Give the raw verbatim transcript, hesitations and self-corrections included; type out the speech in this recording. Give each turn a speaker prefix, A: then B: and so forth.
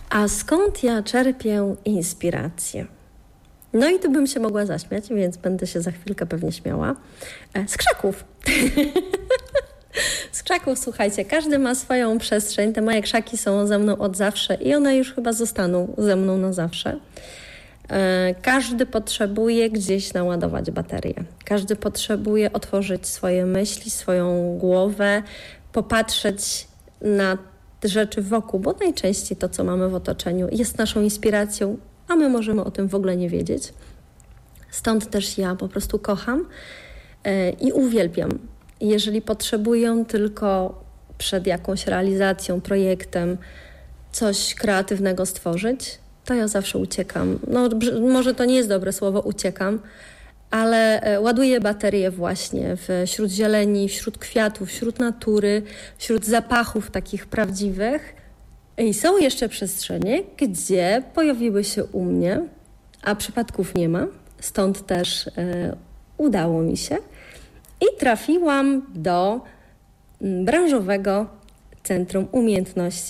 A: A skąd ja czerpię inspirację? No i tu bym się mogła zaśmiać, więc będę się za chwilkę pewnie śmiała. Z krzaków. Z krzaków, słuchajcie, każdy ma swoją przestrzeń. Te moje krzaki są ze mną od zawsze i one już chyba zostaną ze mną na zawsze. Każdy potrzebuje gdzieś naładować baterię. Każdy potrzebuje otworzyć swoje myśli, swoją głowę, popatrzeć na rzeczy wokół, bo najczęściej to, co mamy w otoczeniu, jest naszą inspiracją, a my możemy o tym w ogóle nie wiedzieć. Stąd też ja po prostu kocham i uwielbiam. Jeżeli potrzebuję tylko przed jakąś realizacją, projektem coś kreatywnego stworzyć, to ja zawsze uciekam. No, może to nie jest dobre słowo, uciekam, ale ładuję baterię właśnie wśród zieleni, wśród kwiatów, wśród natury, wśród zapachów takich prawdziwych. I są jeszcze przestrzenie, gdzie pojawiły się u mnie, a przypadków nie ma, stąd też e, udało mi się. I trafiłam do branżowego Centrum Umiejętności